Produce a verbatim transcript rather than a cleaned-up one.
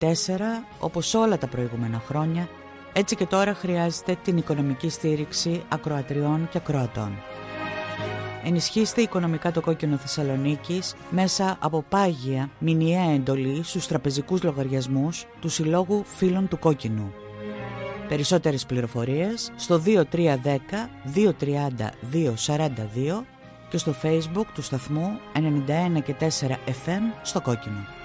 τέσσερα, όπως όλα τα προηγούμενα χρόνια, έτσι και τώρα χρειάζεται την οικονομική στήριξη ακροατριών και ακροατών. Ενισχύστε οικονομικά το Κόκκινο Θεσσαλονίκης μέσα από πάγια μηνιαία εντολή στους τραπεζικούς λογαριασμούς του Συλλόγου Φίλων του Κόκκινου. Περισσότερες πληροφορίες στο δύο τρία ένα μηδέν δύο τρία μηδέν δύο τέσσερα δύο και στο Facebook του σταθμού ενενήντα ένα και τέσσερα εφ εμ στο Κόκκινο.